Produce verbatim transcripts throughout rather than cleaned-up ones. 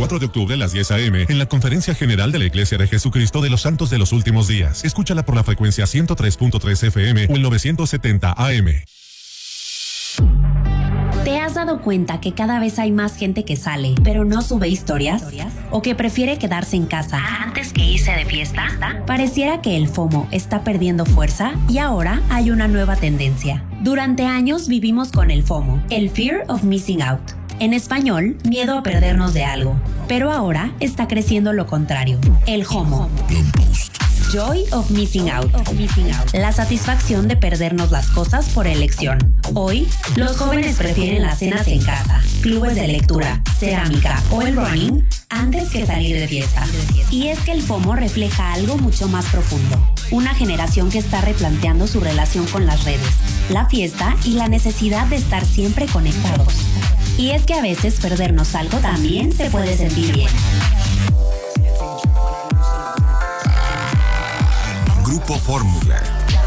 cuatro de octubre a las diez a eme en la Conferencia General de la Iglesia de Jesucristo de los Santos de los Últimos Días. Escúchala por la frecuencia ciento tres punto tres efe eme o el novecientos setenta a eme. ¿Te has dado cuenta que cada vez hay más gente que sale, pero no sube historias? ¿O que prefiere quedarse en casa antes que irse de fiesta? Pareciera que el FOMO está perdiendo fuerza y ahora hay una nueva tendencia. Durante años vivimos con el FOMO, el Fear of Missing Out. En español, miedo a perdernos de algo. Pero ahora está creciendo lo contrario, el JOMO. Joy of Missing Out. La satisfacción de perdernos las cosas por elección. Hoy, los jóvenes prefieren las cenas en casa, clubes de lectura, cerámica o el running antes que salir de fiesta. Y es que el FOMO refleja algo mucho más profundo. Una generación que está replanteando su relación con las redes, la fiesta y la necesidad de estar siempre conectados. Y es que a veces perdernos algo también se puede sentir bien. Grupo Fórmula.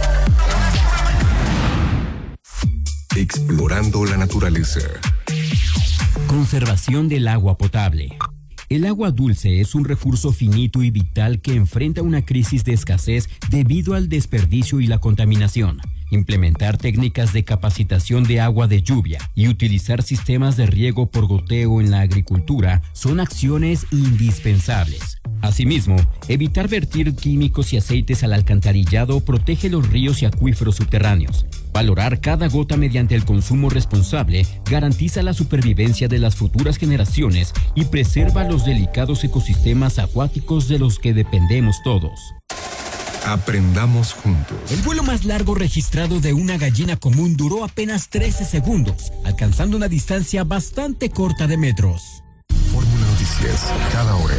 Explorando la naturaleza. Conservación del agua potable. El agua dulce es un recurso finito y vital que enfrenta una crisis de escasez debido al desperdicio y la contaminación. Implementar técnicas de capacitación de agua de lluvia y utilizar sistemas de riego por goteo en la agricultura son acciones indispensables. Asimismo, evitar vertir químicos y aceites al alcantarillado protege los ríos y acuíferos subterráneos. Valorar cada gota mediante el consumo responsable garantiza la supervivencia de las futuras generaciones y preserva los delicados ecosistemas acuáticos de los que dependemos todos. Aprendamos juntos. El vuelo más largo registrado de una gallina común duró apenas trece segundos, alcanzando una distancia bastante corta de metros. Fórmula Noticias, cada hora.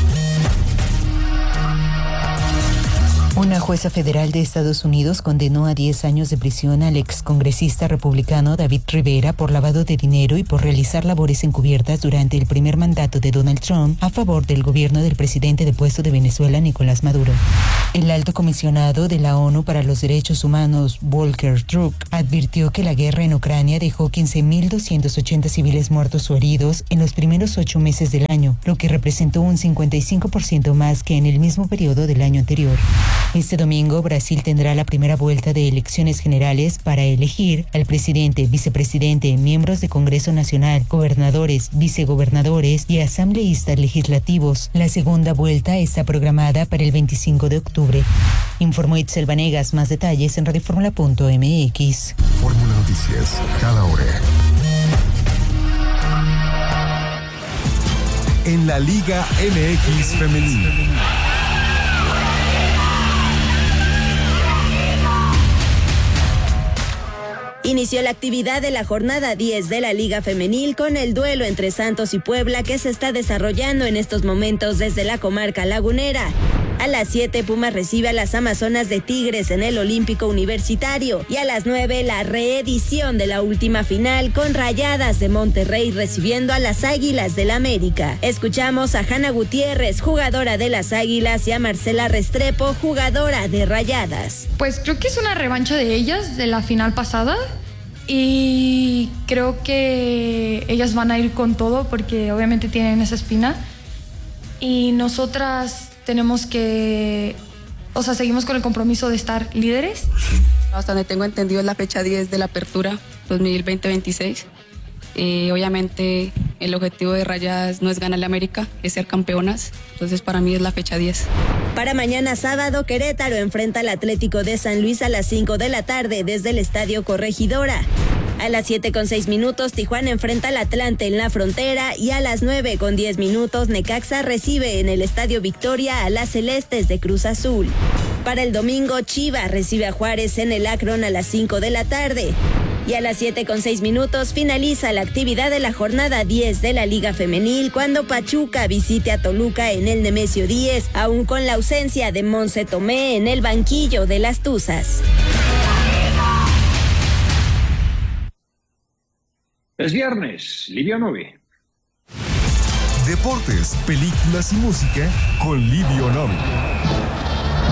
Una jueza federal de Estados Unidos condenó a diez años de prisión al excongresista republicano David Rivera por lavado de dinero y por realizar labores encubiertas durante el primer mandato de Donald Trump a favor del gobierno del presidente depuesto de Venezuela, Nicolás Maduro. El alto comisionado de la ONU para los Derechos Humanos, Volker Turk, advirtió que la guerra en Ucrania dejó quince mil doscientos ochenta civiles muertos o heridos en los primeros ocho meses del año, lo que representó un cincuenta y cinco por ciento más que en el mismo periodo del año anterior. Este domingo, Brasil tendrá la primera vuelta de elecciones generales para elegir al presidente, vicepresidente, miembros de Congreso Nacional, gobernadores, vicegobernadores y asambleístas legislativos. La segunda vuelta está programada para el veinticinco de octubre. Informó Itzel Vanegas. Más detalles en radioformula punto eme equis. Fórmula Noticias, cada hora. En la Liga eme equis Femenil. Inició la actividad de la jornada diez de la Liga Femenil con el duelo entre Santos y Puebla que se está desarrollando en estos momentos desde la comarca lagunera. A las siete, Pumas recibe a las Amazonas de Tigres en el Olímpico Universitario. Y a las nueve, la reedición de la última final con Rayadas de Monterrey recibiendo a las Águilas del América. Escuchamos a Hanna Gutiérrez, jugadora de las Águilas, y a Marcela Restrepo, jugadora de Rayadas. Pues creo que es una revancha de ellas de la final pasada. Y creo que ellas van a ir con todo porque obviamente tienen esa espina. Y nosotras tenemos que, o sea, seguimos con el compromiso de estar líderes. Hasta donde tengo entendido es la fecha diez de la apertura dos mil veinte veintiséis. Eh, obviamente el objetivo de Rayadas no es ganarle a América, es ser campeonas. Entonces para mí es la fecha diez. Para mañana sábado, Querétaro enfrenta al Atlético de San Luis a las cinco de la tarde desde el Estadio Corregidora. A las siete con seis minutos, Tijuana enfrenta al Atlante en la Frontera y a las nueve con diez minutos, Necaxa recibe en el Estadio Victoria a las Celestes de Cruz Azul. Para el domingo, Chivas recibe a Juárez en el Akron a las cinco de la tarde. Y a las siete con seis minutos finaliza la actividad de la jornada diez de la Liga Femenil cuando Pachuca visite a Toluca en el Nemesio diez, aún con la ausencia de Monse Tomé en el banquillo de las Tuzas. Es viernes, Livio Novi. Deportes, películas y música con Livio Novi.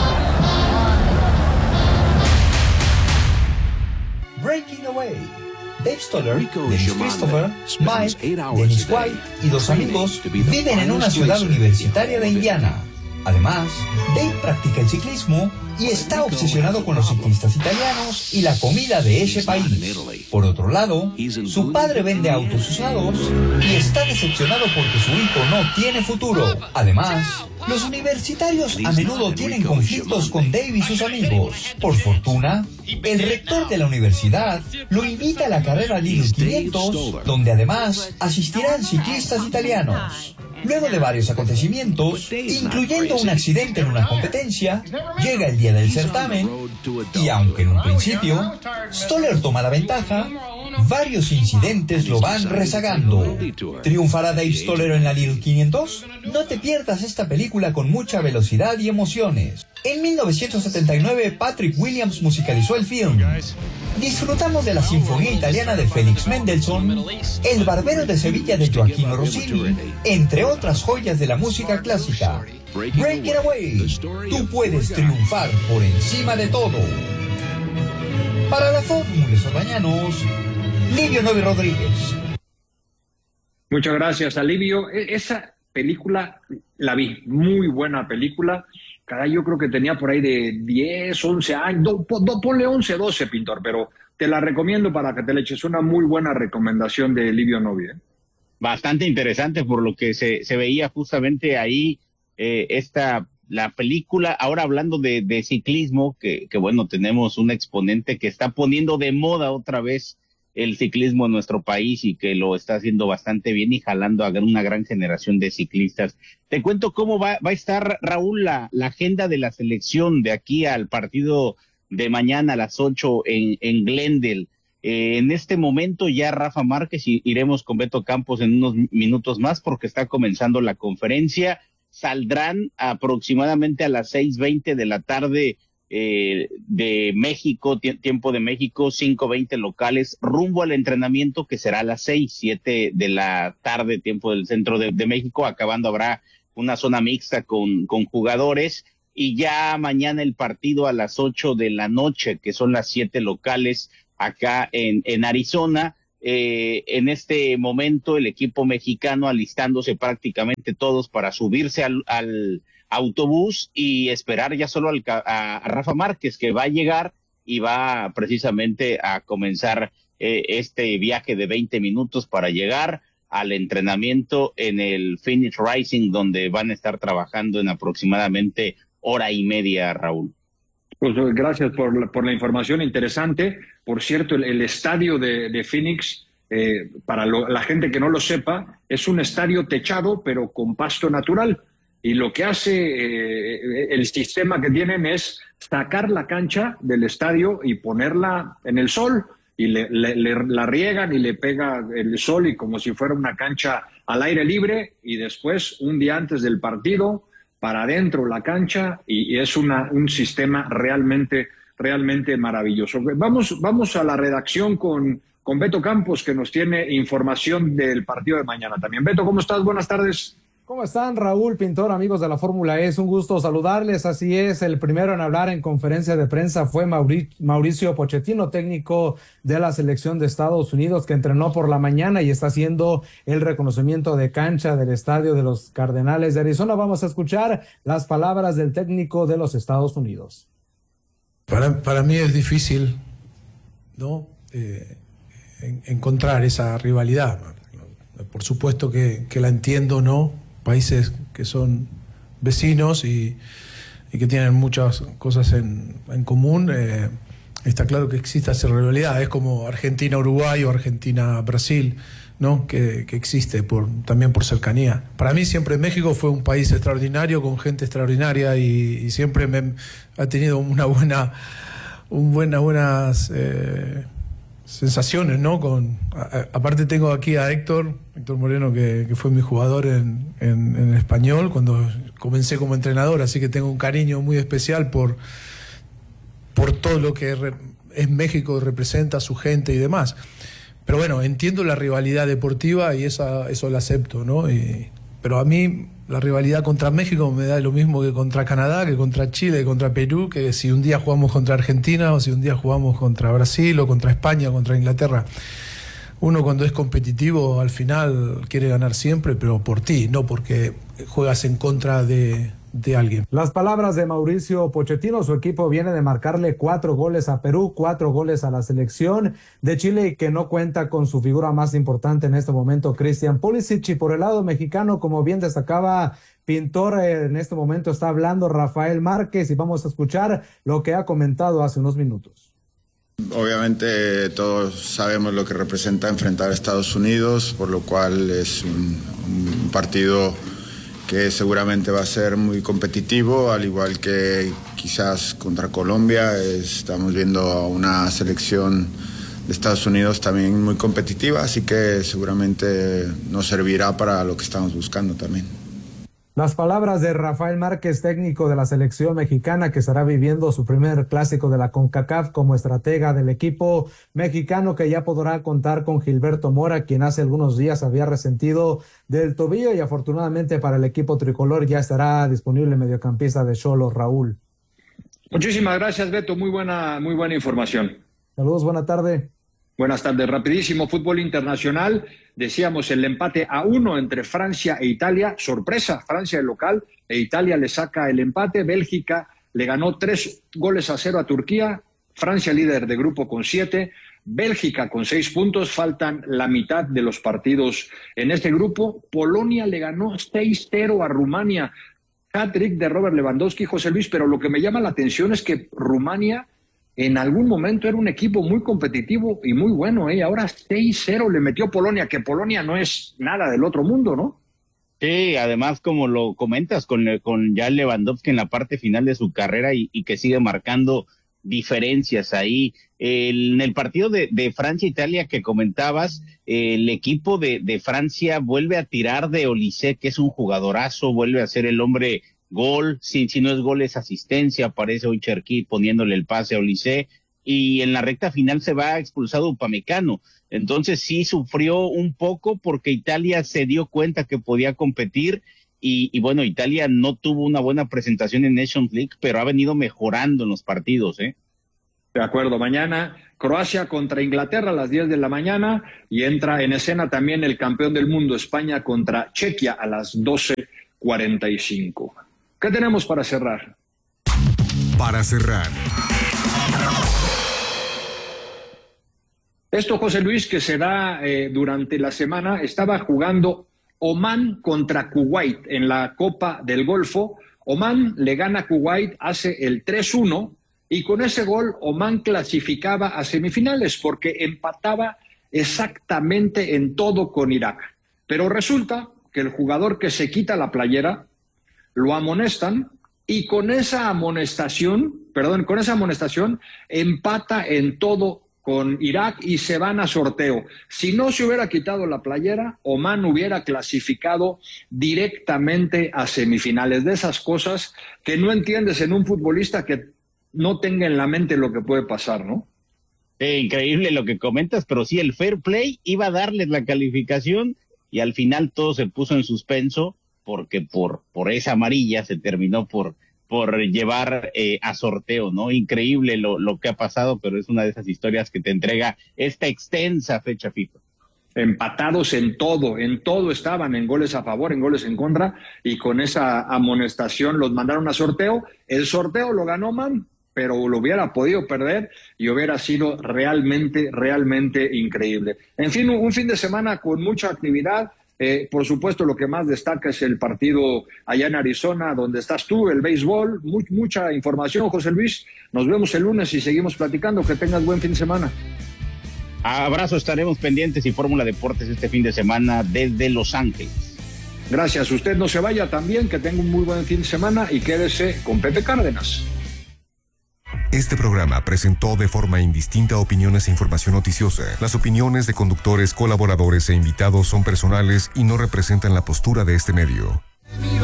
Breaking Away, Dave Stoller, Dennis Christopher, Mike, Dennis White y dos amigos viven en una ciudad universitaria de Indiana. Además, Dave practica el ciclismo y está obsesionado con los ciclistas italianos y la comida de ese país. Por otro lado, su padre vende autos usados y está decepcionado porque su hijo no tiene futuro. Además, los universitarios a menudo tienen conflictos con Dave y sus amigos. Por fortuna, el rector de la universidad lo invita a la carrera Lidl quinientos, donde además asistirán ciclistas italianos. Luego de varios acontecimientos, incluyendo un accidente en una competencia, llega el día del certamen y aunque en un principio Stoller toma la ventaja, varios incidentes lo van rezagando. ¿Triunfará Dave Stoller en la Lidl quinientos? No te pierdas esta película con mucha velocidad y emociones. En mil novecientos setenta y nueve, Patrick Williams musicalizó el film. Disfrutamos de la Sinfonía Italiana de Félix Mendelssohn, El Barbero de Sevilla de Gioacchino Rossini, entre otras joyas de la música clásica. Break It Away. Tú puedes triunfar por encima de todo. Para la Fórmula Orbañanos, Livio Novi Rodríguez. Muchas gracias a Livio. Esa película la vi, muy buena película. Caray, yo creo que tenía por ahí de diez, once años, do, do, ponle once, doce, Pintor, pero te la recomiendo para que te le eches una muy buena recomendación de Livio Novi. ¿eh? Bastante interesante por lo que se, se veía justamente ahí eh, esta la película. Ahora hablando de, de ciclismo, que, que bueno, tenemos un exponente que está poniendo de moda otra vez el ciclismo en nuestro país y que lo está haciendo bastante bien y jalando a una gran generación de ciclistas. Te cuento cómo va, va a estar, Raúl, la, la agenda de la selección de aquí al partido de mañana a las ocho en, en Glendale. Eh, en este momento ya Rafa Márquez y iremos con Beto Campos en unos minutos más porque está comenzando la conferencia. Saldrán aproximadamente a las seis veinte de la tarde Eh, de México, tiempo de México, cinco veinte locales, rumbo al entrenamiento que será a las seis, siete de la tarde, tiempo del centro de, de México. Acabando habrá una zona mixta con, con jugadores y ya mañana el partido a las ocho de la noche, que son las siete locales acá en, en Arizona. Eh, en este momento el equipo mexicano alistándose prácticamente todos para subirse al, al autobús y esperar ya solo al, a, a Rafa Márquez, que va a llegar y va precisamente a comenzar eh, este viaje de veinte minutos para llegar al entrenamiento en el Phoenix Rising, donde van a estar trabajando en aproximadamente hora y media, Raúl. Pues gracias por la, por la información interesante. Por cierto, el, el estadio de, de Phoenix, eh, para lo, la gente que no lo sepa, es un estadio techado pero con pasto natural. Y lo que hace eh, el sistema que tienen es sacar la cancha del estadio y ponerla en el sol. Y le, le, le, la riegan y le pega el sol y como si fuera una cancha al aire libre. Y después, un día antes del partido, para adentro la cancha. Y, y es una, un sistema realmente, realmente maravilloso. Vamos, vamos a la redacción con, con Beto Campos, que nos tiene información del partido de mañana también. Beto, ¿cómo estás? Buenas tardes. ¿Cómo están, Raúl, Pintor, amigos de la Fórmula E? Es un gusto saludarles. Así es, el primero en hablar en conferencia de prensa fue Mauricio Pochettino, técnico de la selección de Estados Unidos, que entrenó por la mañana y está haciendo el reconocimiento de cancha del estadio de los Cardenales de Arizona. Vamos a escuchar las palabras del técnico de los Estados Unidos. Para, para mí es difícil, ¿no? Eh, en, encontrar esa rivalidad. Por supuesto que, que la entiendo, ¿no? Países que son vecinos y, y que tienen muchas cosas en, en común, eh, está claro que existe esa rivalidad. Es como Argentina-Uruguay o Argentina-Brasil, ¿no? Que, que existe por, también por cercanía. Para mí siempre México fue un país extraordinario, con gente extraordinaria y, y siempre me ha tenido una buena, un buena, buenas eh, sensaciones, ¿no? Con, a, aparte tengo aquí a Héctor, Héctor Moreno, que, que fue mi jugador en, en, en español cuando comencé como entrenador, así que tengo un cariño muy especial por, por todo lo que re, es México, representa a su gente y demás. Pero bueno, entiendo la rivalidad deportiva y esa, eso la acepto, ¿no? Y, pero a mí la rivalidad contra México me da lo mismo que contra Canadá, que contra Chile, que contra Perú, que si un día jugamos contra Argentina o si un día jugamos contra Brasil o contra España, contra Inglaterra. uno cuando es competitivo al final quiere ganar siempre, pero por ti, no porque juegas en contra de, de alguien. Las palabras de Mauricio Pochettino: su equipo viene de marcarle cuatro goles a Perú, cuatro goles a la selección de Chile, y que no cuenta con su figura más importante en este momento, Christian Pulisic. Y por el lado mexicano, como bien destacaba Pintor, en este momento está hablando Rafael Márquez, y vamos a escuchar lo que ha comentado hace unos minutos. Obviamente todos sabemos lo que representa enfrentar a Estados Unidos, por lo cual es un, un partido que seguramente va a ser muy competitivo, al igual que quizás contra Colombia. Estamos viendo a una selección de Estados Unidos también muy competitiva, así que seguramente nos servirá para lo que estamos buscando también. Las palabras de Rafael Márquez, técnico de la selección mexicana, que estará viviendo su primer clásico de la CONCACAF como estratega del equipo mexicano, que ya podrá contar con Gilberto Mora, quien hace algunos días había resentido del tobillo, y afortunadamente para el equipo tricolor ya estará disponible el mediocampista de Xolos, Raúl. Muchísimas gracias, Beto, muy buena, muy buena información. Saludos, buena tarde. Buenas tardes. Rapidísimo, fútbol internacional. Decíamos el empate a uno entre Francia e Italia. Sorpresa, Francia el local e Italia le saca el empate. Bélgica le ganó tres goles a cero a Turquía. Francia líder de grupo con siete. Bélgica con seis puntos. Faltan la mitad de los partidos en este grupo. Polonia le ganó seis cero a Rumania. Hat-trick de Robert Lewandowski, José Luis, pero lo que me llama la atención es que Rumania en algún momento era un equipo muy competitivo y muy bueno, ¿eh? Ahora seis cero le metió Polonia, que Polonia no es nada del otro mundo, ¿no? Sí, además, como lo comentas, con, con ya Lewandowski en la parte final de su carrera y, y que sigue marcando diferencias ahí. El, en el partido de, de Francia-Italia que comentabas, el equipo de, de Francia vuelve a tirar de Olise, que es un jugadorazo, vuelve a ser el hombre gol, si, si no es gol es asistencia, aparece hoy Cherki poniéndole el pase a Olise, y en la recta final se va expulsado Upamecano. Entonces sí sufrió un poco porque Italia se dio cuenta que podía competir, y, y bueno, Italia no tuvo una buena presentación en Nations League, pero ha venido mejorando en los partidos, ¿eh? De acuerdo, mañana Croacia contra Inglaterra a las diez de la mañana, y entra en escena también el campeón del mundo, España contra Chequia a las doce cuarenta y cinco. ¿Qué tenemos para cerrar? Para cerrar. Esto, José Luis, que se da eh, durante la semana, estaba jugando Omán contra Kuwait en la Copa del Golfo. Omán le gana a Kuwait, hace el tres uno, y con ese gol Omán clasificaba a semifinales porque empataba exactamente en todo con Irak. Pero resulta que el jugador que se quita la playera lo amonestan, y con esa amonestación, perdón, con esa amonestación empata en todo con Irak y se van a sorteo. Si no se hubiera quitado la playera, Omán hubiera clasificado directamente a semifinales. De esas cosas que no entiendes en un futbolista que no tenga en la mente lo que puede pasar, ¿no? Eh, increíble lo que comentas, pero sí, el fair play iba a darles la calificación y al final todo se puso en suspenso, porque por, por esa amarilla se terminó por, por llevar eh, a sorteo, ¿no? Increíble lo, lo que ha pasado, pero es una de esas historias que te entrega esta extensa fecha FIFA. Empatados en todo, en todo estaban, en goles a favor, en goles en contra, y con esa amonestación los mandaron a sorteo. El sorteo lo ganó Man, pero lo hubiera podido perder y hubiera sido realmente, realmente increíble. En fin, un, un fin de semana con mucha actividad. Eh, por supuesto, lo que más destaca es el partido allá en Arizona, donde estás tú, el béisbol. Muy, mucha información, José Luis. Nos vemos el lunes y seguimos platicando. Que tengas buen fin de semana. Abrazo, estaremos pendientes y Fórmula Deportes este fin de semana desde Los Ángeles. Gracias. Usted no se vaya también, que tenga un muy buen fin de semana y quédese con Pepe Cárdenas. Este programa presentó de forma indistinta opiniones e información noticiosa. Las opiniones de conductores, colaboradores e invitados son personales y no representan la postura de este medio.